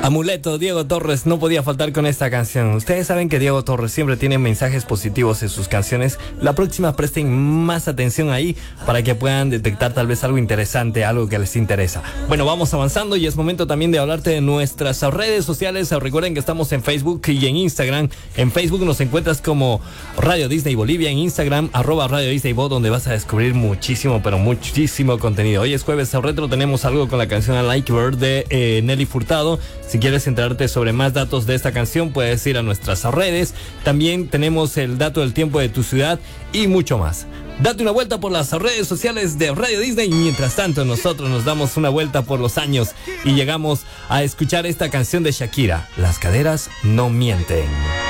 Amuleto, Diego Torres no podía faltar con esta canción. Ustedes saben que Diego Torres siempre tiene mensajes positivos en sus canciones. La próxima presten más atención ahí para que puedan detectar tal vez algo interesante, algo que les interesa. Bueno, vamos avanzando y es momento también de hablarte de nuestras redes sociales. Recuerden que estamos en Facebook y en Instagram. En Facebook nos encuentras como Radio Disney Bolivia, en Instagram @Radio Disney Bo, donde vas a descubrir muchísimo, pero muchísimo contenido. Hoy es jueves retro, tenemos algo con la canción I Like Bird de Nelly Furtado. Si quieres enterarte sobre más datos de esta canción, puedes ir a nuestras redes. También tenemos el dato del tiempo de tu ciudad y mucho más. Date una vuelta por las redes sociales de Radio Disney. Mientras tanto, nosotros nos damos una vuelta por los años y llegamos a escuchar esta canción de Shakira, Las caderas no mienten.